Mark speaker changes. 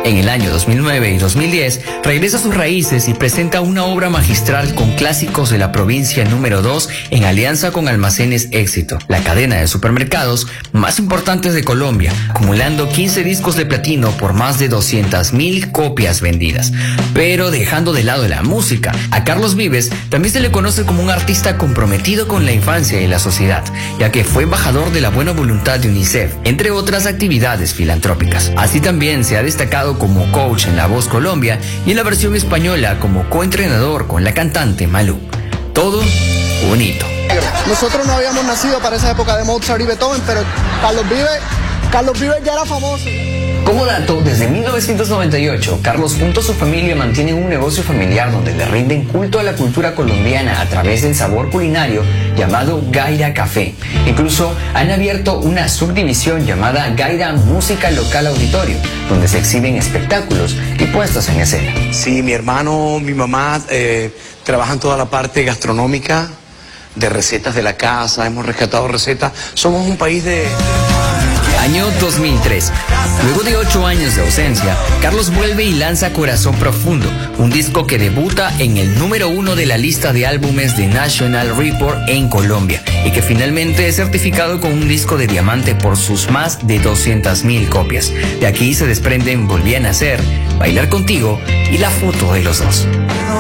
Speaker 1: En el año 2009 y 2010 regresa a sus raíces y presenta una obra magistral con clásicos de la provincia número 2 en alianza con Almacenes Éxito, la cadena de supermercados más importantes de Colombia, acumulando 15 discos de platino por más de 200.000 copias vendidas. Pero dejando de lado la música, a Carlos Vives también se le conoce como un artista comprometido con la infancia y la sociedad, ya que fue embajador de la buena voluntad de UNICEF, entre otras actividades filantrópicas. Así también se ha destacado como coach en La Voz Colombia y en la versión española como coentrenador con la cantante Malú. Todo un hito.
Speaker 2: Nosotros no habíamos nacido para esa época de Mozart y Beethoven, pero Carlos Vives ya era famoso.
Speaker 1: Como dato, desde 1998, Carlos junto a su familia mantienen un negocio familiar donde le rinden culto a la cultura colombiana a través del sabor culinario llamado Gaira Café. Incluso han abierto una subdivisión llamada Gaira Música Local Auditorio, donde se exhiben espectáculos y puestos en escena.
Speaker 3: Sí, mi hermano, mi mamá trabajan toda la parte gastronómica, de recetas de la casa, hemos rescatado recetas. Somos un país de...
Speaker 1: Año 2003. Luego de 8 años de ausencia, Carlos vuelve y lanza Corazón Profundo, un disco que debuta en el número 1 de la lista de álbumes de National Report en Colombia y que finalmente es certificado con un disco de diamante por sus más de 200.000 copias. De aquí se desprenden Volví a Nacer, Bailar Contigo y la foto de los dos.